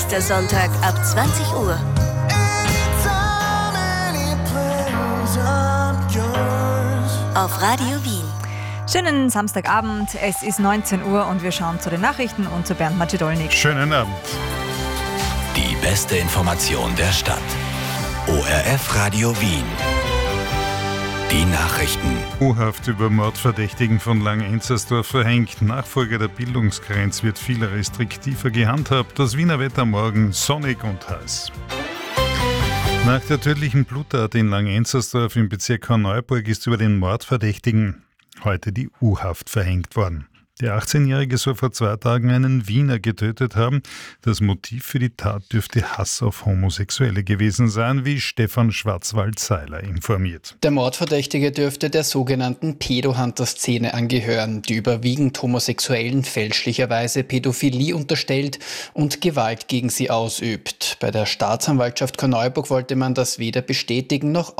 Nächster Sonntag ab 20 Uhr. Auf Radio Wien. Schönen Samstagabend, es ist 19 Uhr und wir schauen zu den Nachrichten und zu Bernd Macedolnik. Schönen Abend. Die beste Information der Stadt. ORF Radio Wien. Die Nachrichten. U-Haft über Mordverdächtigen von Lang-Enzersdorf verhängt. Nachfolger der Bildungsgrenze wird viel restriktiver gehandhabt. Das Wiener Wetter morgen sonnig und heiß. Nach der tödlichen Bluttat in Lang-Enzersdorf im Bezirk Korneuburg ist über den Mordverdächtigen heute die U-Haft verhängt worden. Der 18-Jährige soll vor 2 Tagen einen Wiener getötet haben. Das Motiv für die Tat dürfte Hass auf Homosexuelle gewesen sein, wie Stefan Schwarzwald-Seiler informiert. Der Mordverdächtige dürfte der sogenannten Pedo-Hunter-Szene angehören, die überwiegend Homosexuellen fälschlicherweise Pädophilie unterstellt und Gewalt gegen sie ausübt. Bei der Staatsanwaltschaft Korneuburg wollte man das weder bestätigen noch